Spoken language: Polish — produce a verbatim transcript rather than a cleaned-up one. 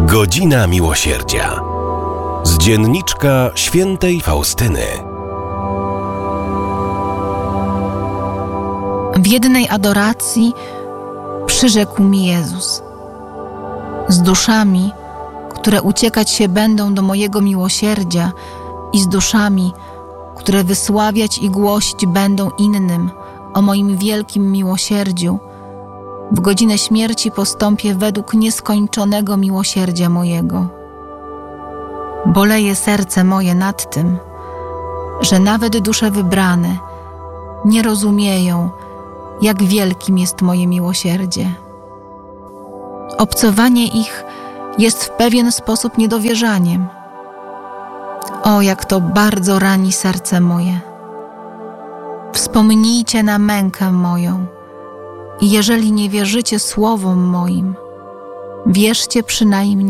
Godzina Miłosierdzia. Z dzienniczka świętej Faustyny. W jednej adoracji przyrzekł mi Jezus: z duszami, które uciekać się będą do mojego miłosierdzia, i z duszami, które wysławiać i głosić będą innym o moim wielkim miłosierdziu, w godzinę śmierci postąpię według nieskończonego miłosierdzia mojego. Boleje serce moje nad tym, że nawet dusze wybrane nie rozumieją, jak wielkim jest moje miłosierdzie. Obcowanie ich jest w pewien sposób niedowierzaniem. O, jak to bardzo rani serce moje! Wspomnijcie na mękę moją i jeżeli nie wierzycie słowom moim, wierzcie przynajmniej